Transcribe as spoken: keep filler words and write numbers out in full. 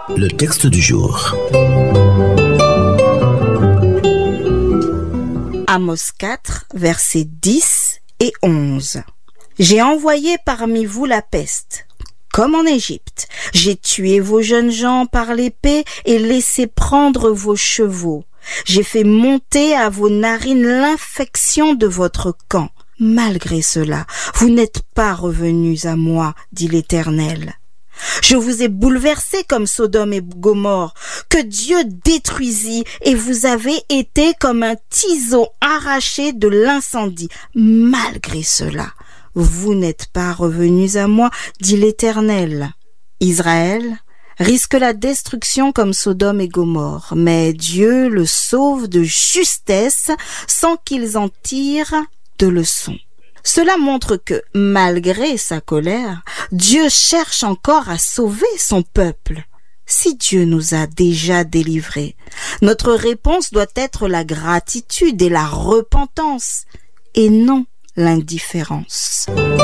Le texte du jour. Amos quatre, versets dix et onze. J'ai envoyé parmi vous la peste, comme en Égypte. J'ai tué vos jeunes gens par l'épée et laissé prendre vos chevaux. J'ai fait monter à vos narines l'infection de votre camp. Malgré cela, vous n'êtes pas revenus à moi, dit l'Éternel. Je vous ai bouleversés comme Sodome et Gomorrhe, que Dieu détruisit, et vous avez été comme un tiseau arraché de l'incendie. Malgré cela, vous n'êtes pas revenus à moi, dit l'Éternel. Israël risque la destruction comme Sodome et Gomorrhe, mais Dieu le sauve de justesse sans qu'ils en tirent de leçons. Cela montre que, malgré sa colère, Dieu cherche encore à sauver son peuple. Si Dieu nous a déjà délivrés, notre réponse doit être la gratitude et la repentance, et non l'indifférence.